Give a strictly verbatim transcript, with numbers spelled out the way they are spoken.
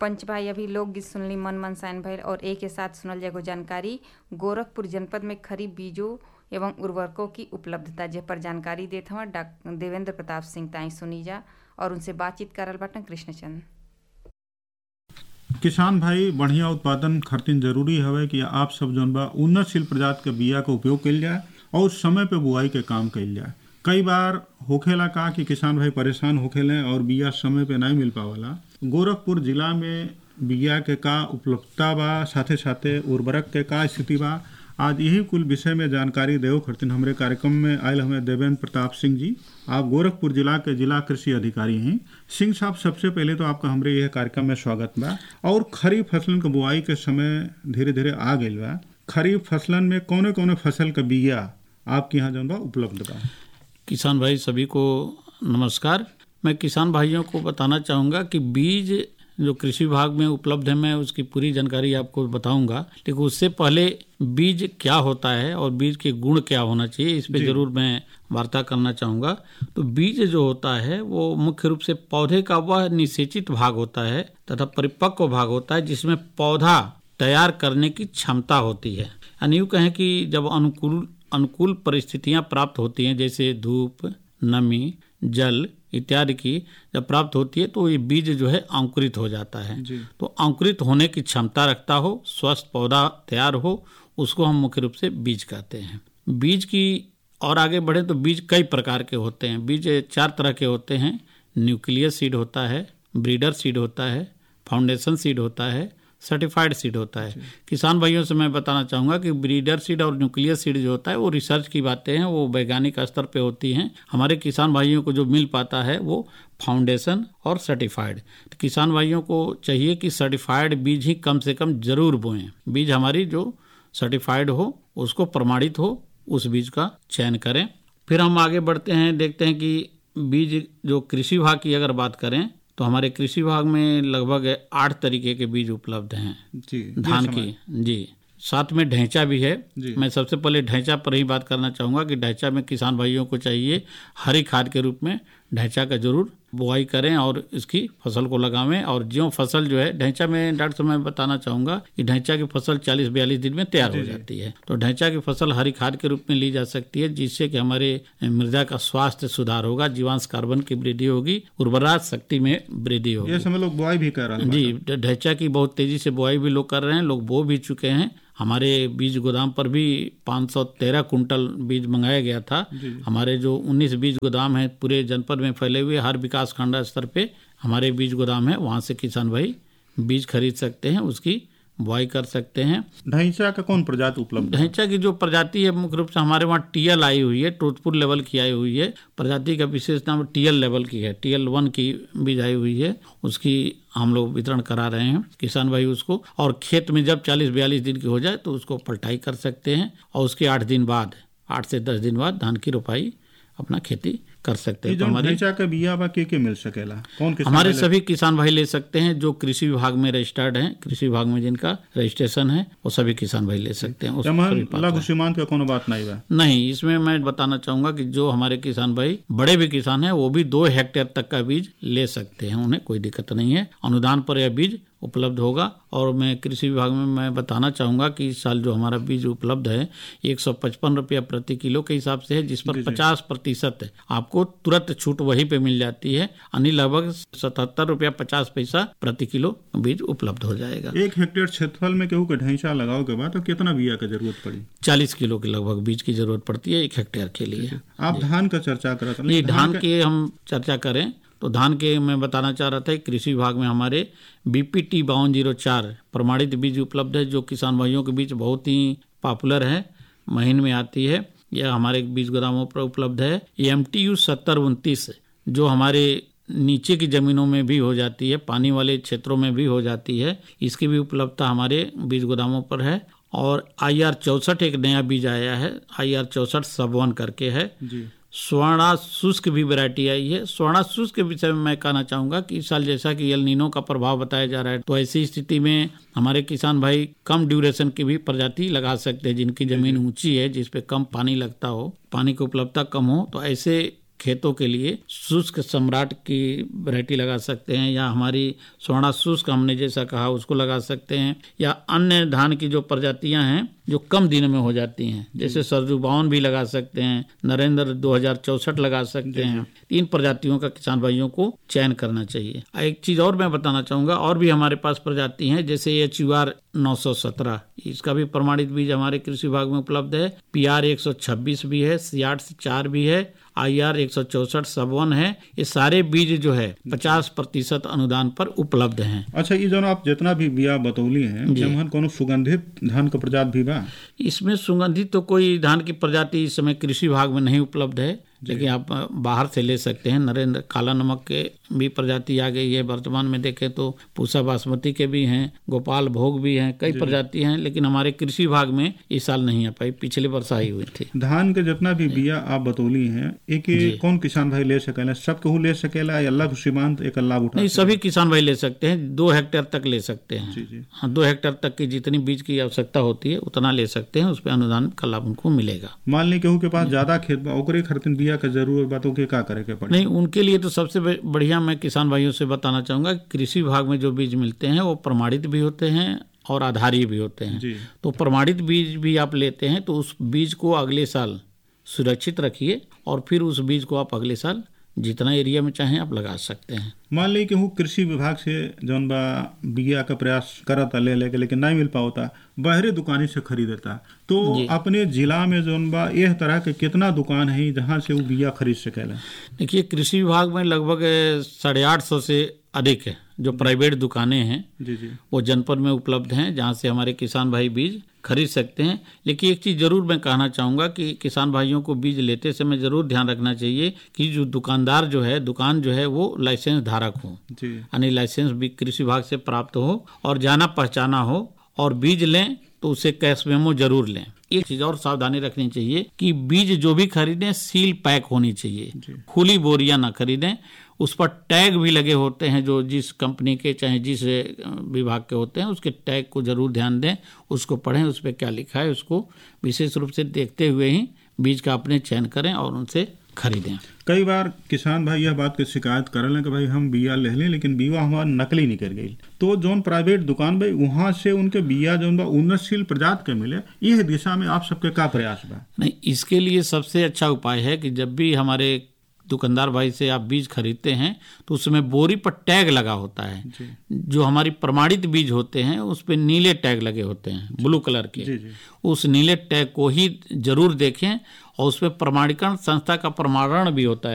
पंच भाई अभी लोकगीत सुनली, मन मनसाइन भइल और एक के साथ सुनल जाएगो जानकारी गोरखपुर जनपद में खरीफ बीजों एवं उर्वरकों की उपलब्धता, जे पर जानकारी देत हवा डॉक्टर देवेंद्र प्रताप सिंह। ताई सुनी जा और उनसे बातचीत करल बाटन कृष्णचंद। किसान भाई, बढ़िया उत्पादन खातिर जरूरी हवे कि आप सब जौन बा उन्नतशील प्रजाति के बिया का उपयोग कइल जाए और समय पे बुआई के काम कइल जाए। कई बार होखेला का कि किसान भाई परेशान होखेले और बिया समय पे नहीं मिल पावला। गोरखपुर जिला में बिया के का उपलब्धता बा, साथे साथे उर्वरक के का स्थिति बा, आज यही कुल विषय में जानकारी देव खातिर हमारे कार्यक्रम में आयल हमें देवेंद्र प्रताप सिंह जी। आप गोरखपुर जिला के जिला कृषि अधिकारी हैं। सिंह साहब, सबसे पहले तो आपका हमारे यह कार्यक्रम में स्वागत बा। और खरीफ फसलन के बुआई के समय धीरे धीरे आ गई बा, खरीफ फसलन में कौने कौने फसल का बिया आपके यहाँ जौन बा उपलब्ध बा? किसान भाई सभी को नमस्कार। मैं किसान भाइयों को बताना चाहूँगा कि बीज जो कृषि विभाग में उपलब्ध है, मैं उसकी पूरी जानकारी आपको बताऊंगा, लेकिन उससे पहले बीज क्या होता है और बीज के गुण क्या होना चाहिए, इस पे जरूर मैं वार्ता करना चाहूँगा। तो बीज जो होता है वो मुख्य रूप से पौधे का वह निषेचित भाग होता है तथा परिपक्व भाग होता है जिसमें पौधा तैयार करने की क्षमता होती है। यानी यूँ कहें कि जब अनुकूल अनुकूल परिस्थितियां प्राप्त होती हैं, जैसे धूप, नमी, जल इत्यादि की जब प्राप्त होती है तो ये बीज जो है अंकुरित हो जाता है। तो अंकुरित होने की क्षमता रखता हो, स्वस्थ पौधा तैयार हो, उसको हम मुख्य रूप से बीज कहते हैं। बीज की और आगे बढ़े तो बीज कई प्रकार के होते हैं। बीज चार तरह के होते हैं। न्यूक्लियस सीड होता है, ब्रीडर सीड होता है, फाउंडेशन सीड होता है, सर्टिफाइड सीड होता है। किसान भाइयों से मैं बताना चाहूँगा कि ब्रीडर सीड और न्यूक्लियस सीड जो होता है वो रिसर्च की बातें हैं, वो वैज्ञानिक स्तर पे होती हैं। हमारे किसान भाइयों को जो मिल पाता है वो फाउंडेशन और सर्टिफाइड। तो किसान भाइयों को चाहिए कि सर्टिफाइड बीज ही कम से कम जरूर बोएं। बीज हमारी जो सर्टिफाइड हो, उसको प्रमाणित हो, उस बीज का चयन करें। फिर हम आगे बढ़ते हैं, देखते हैं कि बीज जो कृषि विभाग की अगर बात करें तो हमारे कृषि विभाग में लगभग आठ तरीके के बीज उपलब्ध हैं जी, धान की जी। साथ में ढैंचा भी है। मैं सबसे पहले ढैंचा पर ही बात करना चाहूँगा कि ढैंचा में किसान भाइयों को चाहिए हरी खाद के रूप में ढैंचा का जरूर बुआई करें और इसकी फसल को लगावें। और जो फसल जो है ढैंचा में, डॉक्टर साहब मैं बताना चाहूँगा कि ढैंचा की फसल चालीस बयालीस दिन में तैयार हो जाती है। तो ढैंचा की फसल हरी खाद के रूप में ली जा सकती है, जिससे कि हमारे मृदा का स्वास्थ्य सुधार होगा, जीवांश कार्बन की वृद्धि होगी, उर्वरा शक्ति में वृद्धि होगी। ये समय लोग बुआई भी कर रहे हैं जी। ढैंचा की बहुत तेजी से बुआई भी लोग कर रहे हैं, लोग बो भी चुके हैं। हमारे बीज गोदाम पर भी पाँच सौ तेरह कुंटल बीज मंगाया गया था। हमारे जो उन्नीस बीज गोदाम हैं पूरे जनपद में फैले हुए, हर विकास खंड स्तर पे हमारे बीज गोदाम है, वहाँ से किसान भाई बीज खरीद सकते हैं, उसकी बुआई कर सकते हैं। ढैंचा का कौन प्रजाति उपलब्ध है? ढैंचा की जो प्रजाति है मुख्य रूप से हमारे वहाँ टीएल आई हुई है, टोजपुर लेवल की आई हुई है। प्रजाति का विशेष नाम टीएल लेवल की है, टीएल वन की बीज आई हुई है, उसकी हम लोग वितरण करा रहे हैं किसान भाई उसको। और खेत में जब चालीस बयालीस दिन की हो जाए तो उसको पलटाई कर सकते हैं और उसके आठ दिन बाद, आठ से दस दिन बाद धान की रोपाई अपना खेती कर सकते हैं। तो हमारे ढैंचा का बिया बा के के मिल सकेला? कौन किसान? हमारे सभी किसान भाई ले सकते हैं जो कृषि विभाग में रजिस्टर्ड हैं, कृषि विभाग में जिनका रजिस्ट्रेशन है वो सभी किसान भाई ले सकते हैं। लघु सीमांत का कोनो बात नहीं बा? नहीं, इसमें मैं बताना चाहूंगा कि जो हमारे किसान भाई बड़े भी किसान हैं वो भी दो हेक्टेयर तक का बीज ले सकते हैं, उन्हें कोई दिक्कत नहीं है। अनुदान पर यह बीज उपलब्ध होगा। और मैं कृषि विभाग में मैं बताना चाहूँगा कि इस साल जो हमारा बीज उपलब्ध है एक सौ पचपन रुपया प्रति किलो के हिसाब से है, जिस पर पचास प्रतिशत आपको तुरंत छूट वहीं पे मिल जाती है, यानी लगभग सतहत्तर रुपया पचास पैसा प्रति किलो बीज उपलब्ध हो जाएगा। एक हेक्टेयर क्षेत्रफल में केहू के ढैंचा लगाओ के बाद तो कितना बिया की जरूरत पड़ी? चालीस किलो के लगभग बीज की जरूरत पड़ती है एक हेक्टेयर के लिए। आप धान का चर्चा कर रहे थे, धान के हम चर्चा करें तो धान के मैं बताना चाह रहा था कृषि विभाग में हमारे बीपीटी बावन जीरो चार प्रमाणित बीज उपलब्ध है, जो किसान भाइयों के बीच बहुत ही पॉपुलर है, महीन में आती है। यह हमारे बीज गोदामों पर उपलब्ध है। एम टी यू सत्तर उनतीस जो हमारे नीचे की जमीनों में भी हो जाती है, पानी वाले क्षेत्रों में भी हो जाती है, इसकी भी उपलब्धता हमारे बीज गोदामों पर है। और आई आर चौसठ एक नया बीज आया है, आई आर चौसठ सब वन करके है। स्वर्णा शुष्क भी वैरायटी आई है। स्वर्णा शुष्क के विषय में मैं कहना चाहूँगा कि इस साल जैसा कि एल नीनो का प्रभाव बताया जा रहा है, तो ऐसी स्थिति में हमारे किसान भाई कम ड्यूरेशन की भी प्रजाति लगा सकते हैं, जिनकी जमीन ऊंची है, जिस पे कम पानी लगता हो, पानी की उपलब्धता कम हो, तो ऐसे खेतों के लिए शुष्क सम्राट की वैरायटी लगा सकते हैं, या हमारी स्वर्णा शुष्क हमने जैसा कहा उसको लगा सकते हैं, या अन्य धान की जो प्रजातियां हैं जो कम दिन में हो जाती हैं, जैसे सरजू बावन भी लगा सकते हैं, नरेंद्र दो हजार चौसठ लगा सकते हैं। इन प्रजातियों का किसान भाइयों को चयन करना चाहिए। एक चीज और मैं बताना चाहूंगा, और भी हमारे पास प्रजाति हैं, जैसे एच यू आर नौ सौ सत्रह, इसका भी प्रमाणित बीज हमारे कृषि विभाग में उपलब्ध है। पी आर एक सौ छब्बीस भी है, सियाट चार भी है, आई आर एक सौ चौसठ सबवन है। ये सारे बीज जो है पचास प्रतिशत अनुदान पर उपलब्ध हैं। अच्छा, ये जो आप जितना भी बिया बतौली हैं, जमहन कोनो सुगंधित धान का प्रजाति भी बा? इसमें सुगंधित तो कोई धान की प्रजाति इस समय कृषि विभाग में नहीं उपलब्ध है, लेकिन आप बाहर से ले सकते हैं। नरेंद्र काला नमक के भी प्रजाति आ गई है, वर्तमान में देखें तो पूसा बासमती के भी हैं, गोपाल भोग भी हैं, कई प्रजाति हैं, लेकिन हमारे कृषि विभाग में इस साल नहीं आ पाई, पिछले वर्ष आई हुई थी। धान के जितना भी बिया आप बतौली हैं, एक कौन किसान भाई ले सकेला? सब कहूँ ले सकेला या अल्लाह को सीमांत एक लाभ उठा? नहीं, सभी किसान भाई ले सकते हैं, दो हेक्टेयर तक ले सकते हैं। जी जी। हाँ, दो हेक्टेयर तक की जितनी बीज की आवश्यकता होती है उतना ले सकते हैं, उस पर अनुदान का लाभ उनको मिलेगा। मान ली केहू के पास ज्यादा खेत बा, ओकरे खातिर बिया का जरूरत बा, तो क्या करे के पड़े? नहीं, उनके लिए तो सबसे बढ़िया मैं किसान भाइयों से बताना चाहूंगा, कृषि विभाग में जो बीज मिलते हैं वो प्रमाणित भी होते हैं और आधारी भी होते हैं। जी। तो प्रमाणित बीज भी आप लेते हैं तो उस बीज को अगले साल सुरक्षित रखिए और फिर उस बीज को आप अगले साल जितना एरिया में चाहें आप लगा सकते हैं। मान ली कि हूँ कृषि विभाग से जौन बा बिया का प्रयास करता ले लेके, लेकिन नहीं मिल पाता, बाहरी दुकानी से खरीदता, तो अपने जिला में जौन बा यह तरह के कितना दुकान है जहाँ से वो बिया खरीद सकेला? देखिए, कृषि विभाग में लगभग साढ़े आठ सौ से अधिक है जो प्राइवेट दुकानें हैं। जी जी। वो जनपद में उपलब्ध हैं जहाँ से हमारे किसान भाई बीज खरीद सकते हैं। लेकिन एक चीज़ जरूर मैं कहना चाहूँगा कि किसान भाइयों को बीज लेते समय जरूर ध्यान रखना चाहिए कि जो दुकानदार जो है, दुकान जो है वो लाइसेंस धारक हो, यानी लाइसेंस भी कृषि विभाग से प्राप्त हो और जाना पहचाना हो, और बीज लें तो उसे कैश मेमो जरूर लें। एक चीज और सावधानी रखनी चाहिए कि बीज जो भी खरीदें सील पैक होनी चाहिए, खुली बोरियां ना खरीदें। उस पर टैग भी लगे होते हैं, जो जिस कंपनी के चाहे जिस विभाग के होते हैं उसके टैग को जरूर ध्यान दें, उसको पढ़ें, उस पर क्या लिखा है उसको विशेष रूप से देखते हुए ही बीज का अपने चयन करें और उनसे खरीदें। कई बार किसान भाई यह बात की शिकायत करल कि भाई हम बिया ले लें लेकिन बीवा हमारा नकली निकल गई, तो जोन प्राइवेट दुकान भाई वहाँ से उनके बिया जोन बा उन्नतशील प्रजाति के मिले, यह दिशा में आप सबके क्या प्रयास बा? नहीं, इसके लिए सबसे अच्छा उपाय है कि जब भी हमारे दुकानदार भाई से आप बीज खरीदते हैं तो उसमें बोरी पर टैग लगा होता है। जो हमारी प्रमाणित बीज होते हैं उस पे नीले टैग लगे होते हैं ब्लू कलर के। जी जी। उस नीले टैग को ही जरूर देखें और उस पर प्रमाणीकरण संस्था का प्रमाणन भी होता है।